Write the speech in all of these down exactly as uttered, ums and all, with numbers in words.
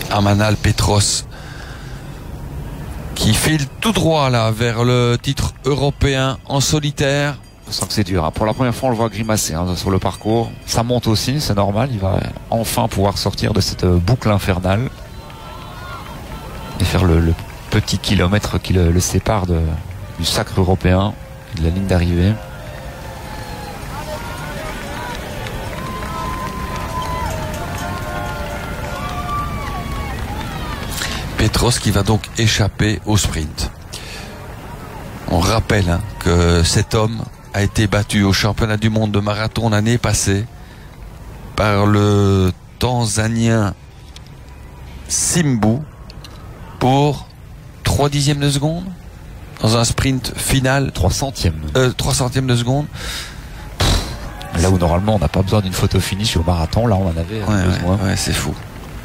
Amanal Petros qui file tout droit là vers le titre européen en solitaire. On sent que c'est dur, hein. Pour la première fois on le voit grimacer, hein, sur le parcours. Ça monte aussi, c'est normal. Il va enfin pouvoir sortir de cette boucle infernale et faire le, le petit kilomètre qui le, le sépare de, du sacre européen et de la ligne d'arrivée. Petros qui va donc échapper au sprint. On rappelle hein, que cet homme a été battu au championnat du monde de marathon l'année passée par le Tanzanien Simbu pour trois dixièmes de seconde dans un sprint final. trois centièmes. Euh, trois centièmes de seconde. Là où normalement on n'a pas besoin d'une photo finish au marathon, là on en avait ouais, besoin. Ouais, ouais, c'est fou.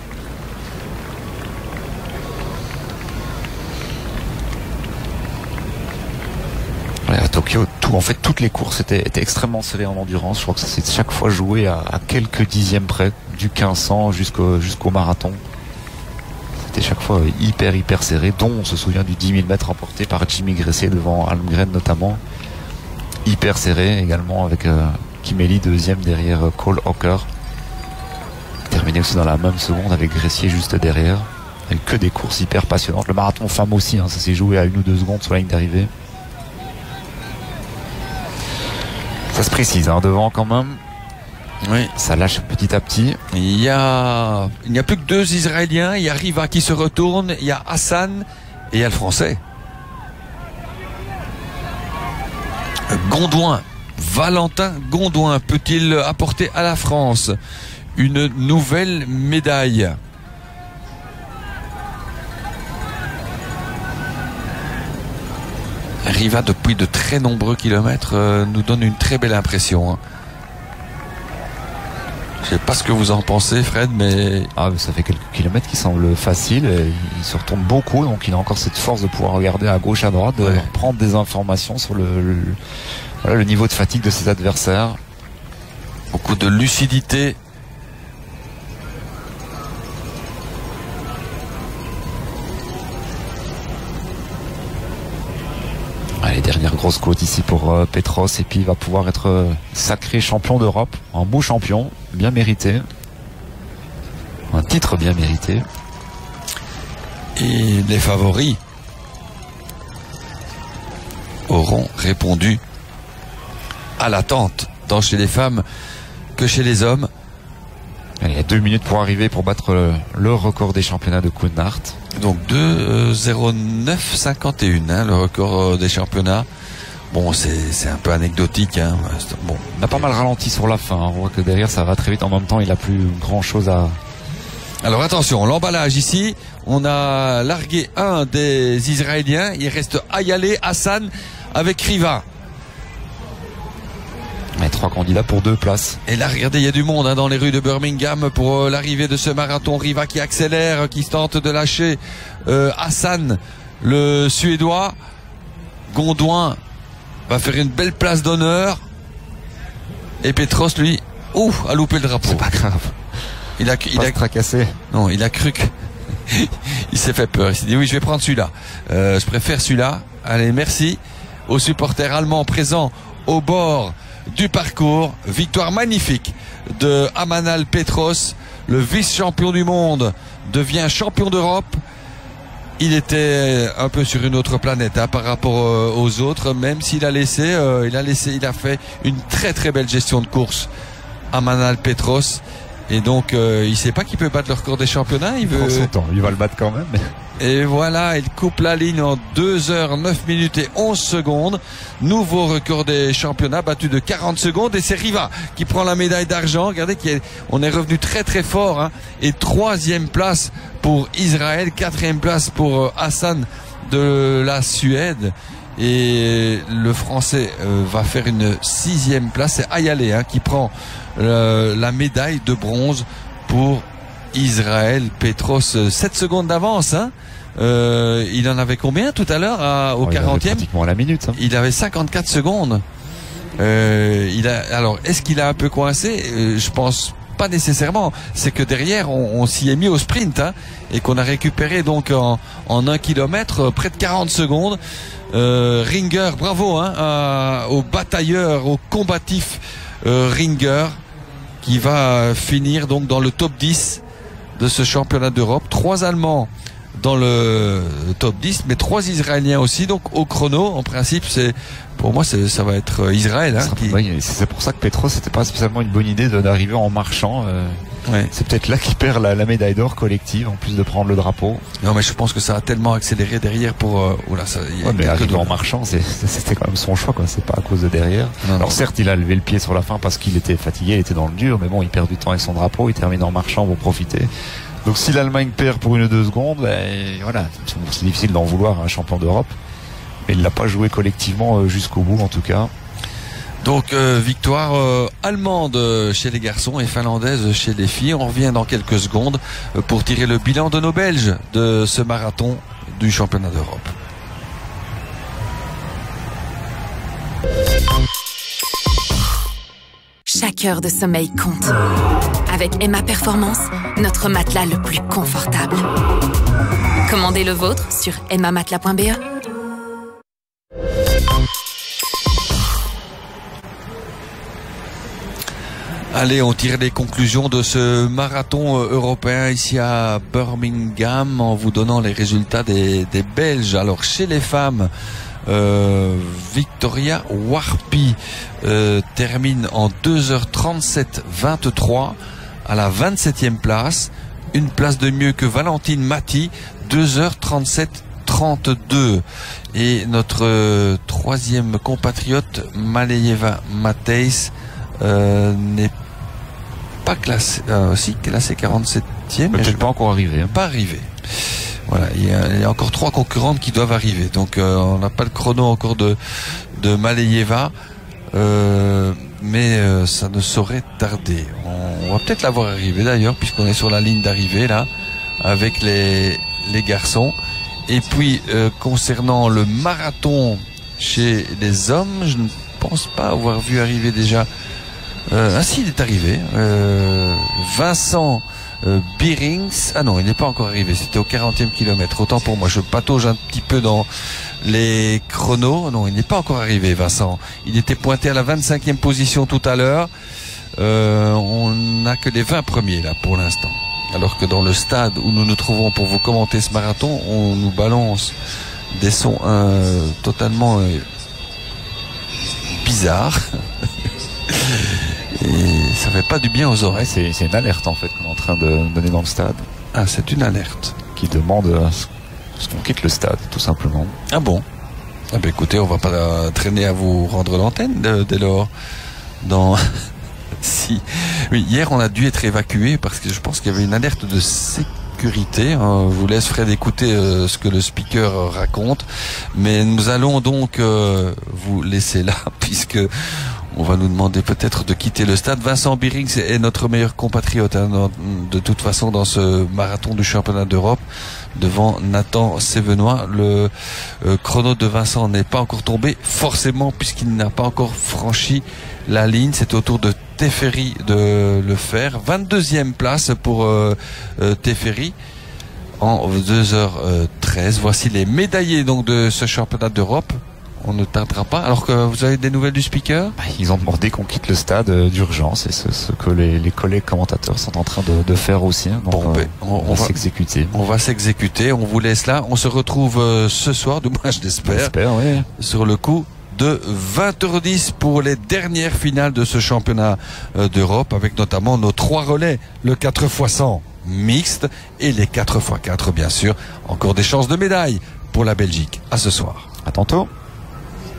À Tokyo, tout, en fait, toutes les courses étaient, étaient extrêmement serrées en endurance. Je crois que ça s'est chaque fois joué à, à quelques dixièmes près, du quinze cents jusqu'au jusqu'au marathon. C'était chaque fois hyper hyper serré, dont on se souvient du dix mille mètres remporté par Jimmy Gressier devant Almgren notamment. Hyper serré également avec euh, Kimeli deuxième derrière euh, Cole Hawker. Terminé aussi dans la même seconde avec Gressier juste derrière. Avec que des courses hyper passionnantes. Le marathon femme aussi, hein, ça s'est joué à une ou deux secondes sur la ligne d'arrivée. Ça se précise hein, devant quand même. Oui. Ça lâche petit à petit. Il y a, il n'y a plus que deux Israéliens. Il y a Riva qui se retourne. Il y a Hassan et il y a le Français. Gondouin, Valentin Gondouin, peut-il apporter à la France une nouvelle médaille? Riva, depuis de très nombreux kilomètres, euh, nous donne une très belle impression. Hein. Je ne sais pas ce que vous en pensez, Fred, mais... Ah, ça fait quelques kilomètres qui semblent faciles. Il se retourne beaucoup, donc il a encore cette force de pouvoir regarder à gauche, à droite, de ouais. prendre des informations sur le, le, voilà, le niveau de fatigue de ses adversaires. Beaucoup de lucidité. Les dernières grosses côtes ici pour euh, Petros, et puis il va pouvoir être euh, sacré champion d'Europe, un beau champion, bien mérité, un titre bien mérité. Et les favoris auront répondu à l'attente, tant chez les femmes que chez les hommes. Il y a deux minutes pour arriver pour battre le, le record des championnats de Kuhnart. Donc deux zéro neuf cinquante et un, hein, le record des championnats. Bon, c'est un peu anecdotique. Hein. Bon, on a pas mal ralenti sur la fin. On voit que derrière ça va très vite. En même temps, il a plus grand chose à... Alors attention, l'emballage ici. On a largué un des Israéliens. Il reste Ayale, Hassan avec Riva. Et trois candidats pour deux places. Et là, regardez, il y a du monde hein, dans les rues de Birmingham pour euh, l'arrivée de ce marathon. Riva qui accélère, qui tente de lâcher euh, Hassan, le Suédois. Gondouin va faire une belle place d'honneur. Et Petros, lui, ouf, a loupé le drapeau. C'est pas grave. Il a, il pas a tracassé. Non, il a cru que... il s'est fait peur. Il s'est dit, oui, je vais prendre celui-là. Euh, je préfère celui-là. Allez, merci aux supporters allemands présents au bord du parcours. Victoire magnifique de Amanal Petros, le vice-champion du monde devient champion d'Europe. Il était un peu sur une autre planète hein, par rapport euh, aux autres, même s'il a laissé, euh, il a laissé, il a fait une très très belle gestion de course, Amanal Petros. Et donc euh, il sait pas qu'il peut battre le record des championnats. Il veut. Son temps, il va le battre quand même. Et voilà, il coupe la ligne en deux heures neuf minutes et onze secondes. Nouveau record des championnats, battu de quarante secondes. Et c'est Riva qui prend la médaille d'argent. Regardez qu'on est revenu très très fort. Hein. Et troisième place pour Israël, quatrième place pour Hassan de la Suède. Et le Français euh, va faire une sixième place. C'est Ayale hein, qui prend euh, la médaille de bronze pour Israël. Petros, sept secondes d'avance. Hein. Euh, il en avait combien tout à l'heure au oh, quarantième? Pratiquement à la minute. Hein. Il avait cinquante-quatre secondes. Euh, il a, alors, est-ce qu'il a un peu coincé? euh, Je pense pas nécessairement. C'est que derrière, on, on s'y est mis au sprint, hein, et qu'on a récupéré donc en, en un kilomètre près de quarante secondes. Euh, Ringer, bravo, hein, à, au batailleur, au combatif euh, Ringer, qui va finir donc dans le top dix de ce championnat d'Europe. Trois Allemands dans le top dix, mais trois Israéliens aussi. Donc au chrono, en principe, c'est pour moi, c'est, ça va être Israël. Hein, qui... oui, c'est pour ça que Petros, c'était pas spécialement une bonne idée de, d'arriver en marchant. Euh, ouais. C'est peut-être là qu'il perd la, la médaille d'or collective, en plus de prendre le drapeau. Non, mais je pense que ça a tellement accéléré derrière pour. Euh, oula, ça, y a ouais, mais arriver en marchant, c'est, c'était quand même son choix, quoi. C'est pas à cause de derrière. Non, Alors non. certes, il a levé le pied sur la fin parce qu'il était fatigué, il était dans le dur, mais bon, il perd du temps avec son drapeau, il termine en marchant pour profiter. Donc si l'Allemagne perd pour une ou deux secondes, ben, voilà, c'est difficile d'en vouloir à un champion d'Europe. Mais il l'a pas joué collectivement jusqu'au bout en tout cas. Donc euh, victoire euh, allemande chez les garçons et finlandaise chez les filles. On revient dans quelques secondes pour tirer le bilan de nos Belges de ce marathon du championnat d'Europe. Chaque heure de sommeil compte. Avec Emma Performance, notre matelas le plus confortable. Commandez le vôtre sur emma matelas point b e. Allez, on tire les conclusions de ce marathon européen ici à Birmingham en vous donnant les résultats des, des Belges. Alors chez les femmes, Euh, Victoria Warpi euh, termine en deux heures trente-sept vingt-trois à la vingt-septième place, une place de mieux que Valentine Mati, deux heures trente-sept trente-deux, et notre euh, troisième compatriote Maleyeva Matthijs euh, n'est pas classé, euh, si classé quarante-septième, peut-être pas encore arrivé, hein. Pas arrivé. Voilà, il y, a, il y a encore trois concurrentes qui doivent arriver. Donc euh, on n'a pas le chrono encore de, de Maleyeva, euh, mais euh, ça ne saurait tarder. On, on va peut-être la voir arriver d'ailleurs, puisqu'on est sur la ligne d'arrivée là, avec les, les garçons. Et puis euh, concernant le marathon chez les hommes, je ne pense pas avoir vu arriver déjà. Euh, ah si, il est arrivé. Euh, Vincent Euh, Beerings, ah non, il n'est pas encore arrivé, c'était au quarantième kilomètre, autant pour moi, je patauge un petit peu dans les chronos. Non, il n'est pas encore arrivé, Vincent, il était pointé à la vingt-cinquième position tout à l'heure. Euh, on n'a que les vingt premiers là pour l'instant, alors que dans le stade où nous nous trouvons pour vous commenter ce marathon, on nous balance des sons euh, totalement euh, bizarres. Et ça fait pas du bien aux oreilles. C'est, c'est une alerte en fait qu'on est en train de donner dans le stade. Ah, c'est une alerte qui demande à ce qu'on quitte le stade, tout simplement. Ah bon? Ah ben écoutez, on va pas traîner à vous rendre l'antenne de, dès lors. Dans si oui, hier on a dû être évacué parce que je pense qu'il y avait une alerte de sécurité. Je vous laisse Fred écouter euh, ce que le speaker raconte, mais nous allons donc euh, vous laisser là puisque on va nous demander peut-être de quitter le stade. Vincent Beerings est notre meilleur compatriote hein, de toute façon dans ce marathon du championnat d'Europe devant Nathan Sévenois. Le euh, chrono de Vincent n'est pas encore tombé forcément puisqu'il n'a pas encore franchi la ligne. C'est au tour de Teferi de le faire. vingt-deuxième place pour euh, euh, Teferi en deux heures treize. Voici les médaillés donc de ce championnat d'Europe. On ne tardera pas. Alors que vous avez des nouvelles du speaker? Ils ont demandé qu'on quitte le stade d'urgence et c'est ce que les, les collègues commentateurs sont en train de, de faire aussi. Hein. Donc bon, ben, on, on, on va s'exécuter. On va s'exécuter. On vous laisse là. On se retrouve euh, ce soir, du moins je l'espère, j'espère, oui. Sur le coup de vingt heures dix pour les dernières finales de ce championnat euh, d'Europe, avec notamment nos trois relais, le quatre fois cent mixte et les quatre fois quatre bien sûr. Encore des chances de médaille pour la Belgique. À ce soir. À tantôt.